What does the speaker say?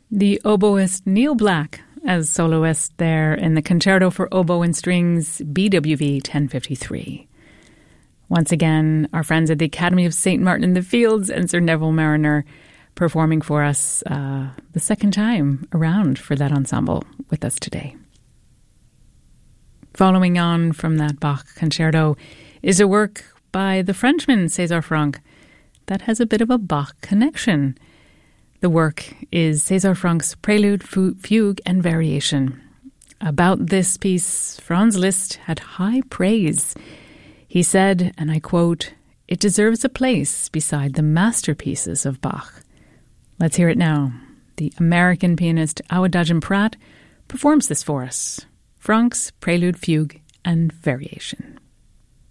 The oboist Neil Black as soloist there in the Concerto for Oboe and Strings, BWV 1053. Once again, our friends at the Academy of St. Martin in the Fields and Sir Neville Marriner performing for us the second time around for that ensemble with us today. Following on from that Bach concerto is a work by the Frenchman César Franck that has a bit of a Bach connection. The work is César Franck's Prelude, Fugue and Variation. About this piece, Franz Liszt had high praise. He said, and I quote, "It deserves a place beside the masterpieces of Bach." Let's hear it now. The American pianist Awadagin Pratt performs this for us. Franck's Prelude, Fugue and Variation.